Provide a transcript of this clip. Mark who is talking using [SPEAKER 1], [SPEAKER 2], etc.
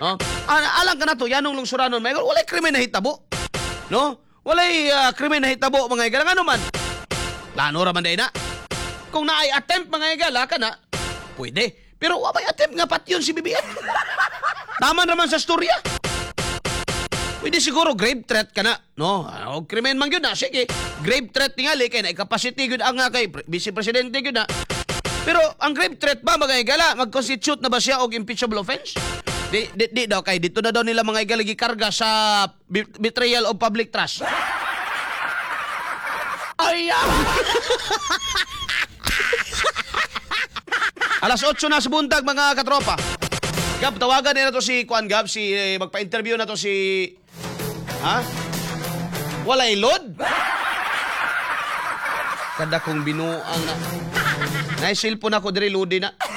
[SPEAKER 1] No? Alang ka na to, yanong lungsuranon, mga idol, walay krimen na hitabo. No? Walay krimen na hitabo, mga idol. Ano man? Plano raman day na. Kung naay attempt, mga idol, ka na, pwede. Pero wabay attempt nga pat yun si BBM. Taman naman sa storya. Pwede siguro grave threat ka na. No? O krimen man yun na. Sige, grave threat tingali kay na capacity yun ang kay Vice Presidente yun na. Pero ang grave threat ba mga igala, mag-constitute na ba siya og impeachable offense? Di daw kay dito na daw nila mga igala gikarga sa betrayal of public trust. Ayan! Alas 8 na sa buntag mga katropa. Gab, tawagan nila to si Juan Gab, magpa-interview na to si... Ha? Walay load? Kada kong binuang na... Naisilpon ako diri lodi na.